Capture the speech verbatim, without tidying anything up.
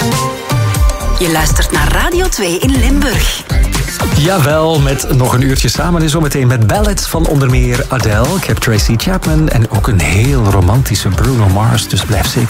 Je luistert naar Radio twee in Limburg. Jawel, met nog een uurtje samen en zometeen met ballads van onder meer Adele. Ik heb Tracy Chapman en ook een heel romantische Bruno Mars, dus blijf zeker